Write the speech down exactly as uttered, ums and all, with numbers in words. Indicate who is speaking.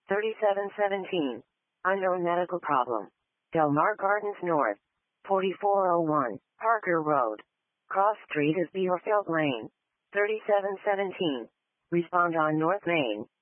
Speaker 1: thirty-seven seventeen. Unknown medical problem. Del Mar Gardens North. forty-four oh one. Parker Road. Cross Street is Beerfield Lane. thirty-seven seventeen. Respond on North Main.